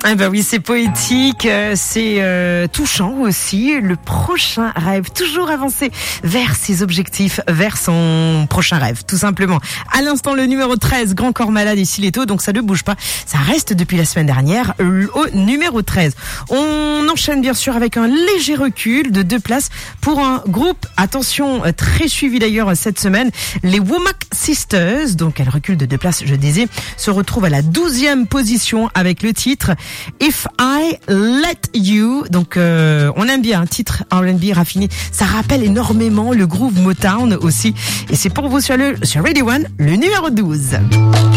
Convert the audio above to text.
Ah bah oui, c'est poétique, c'est touchant aussi. Le prochain rêve, toujours avancer vers ses objectifs, vers son prochain rêve, tout simplement. À l'instant, le numéro 13, Grand Corps Malade et Sileto, donc ça ne bouge pas. Ça reste depuis la semaine dernière au numéro 13. On enchaîne bien sûr avec un léger recul de 2 places pour un groupe, attention, très suivi d'ailleurs cette semaine, les Womack Sisters. Donc elles reculent de 2 places, je disais, se retrouvent à la 12e position avec le titre If I Let You. Donc on aime bien un titre R&B raffiné, ça rappelle énormément le groove Motown aussi, et c'est pour vous sur Radio One, le numéro 12.